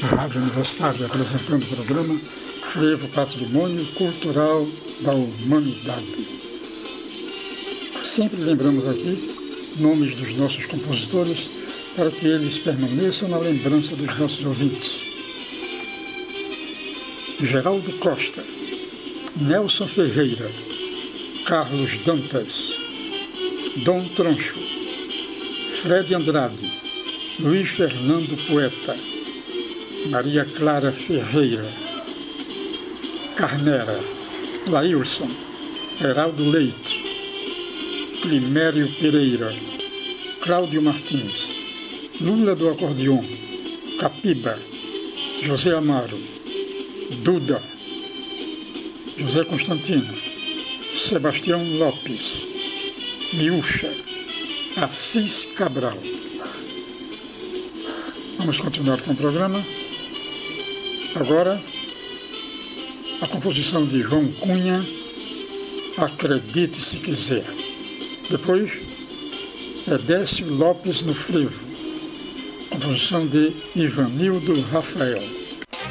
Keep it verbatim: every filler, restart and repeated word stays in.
Rádio Universitária, apresentando o programa Frevo Patrimônio Cultural da Humanidade. Sempre lembramos aqui nomes dos nossos compositores para que eles permaneçam na lembrança dos nossos ouvintes. Geraldo Costa, Nelson Ferreira, Carlos Dantas, Dom Troncho, Fred Andrade, Luiz Fernando Poeta, Maria Clara Ferreira, Carnera, Laílson, Heraldo Leite, Climério Pereira, Cláudio Martins, Lula do Acordeon, Capiba, José Amaro, Duda, José Constantino, Sebastião Lopes, Miúcha, Assis Cabral. Vamos continuar com o programa. Agora, a composição de João Cunha, Acredite Se Quiser. Depois, Edécio Lopes no Frevo, composição de Ivanildo Rafael.